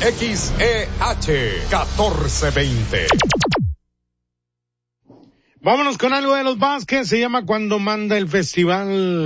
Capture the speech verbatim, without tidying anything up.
X E H catorce veinte. Vámonos con algo de los Vázquez, se llama Cuando Manda el Festival.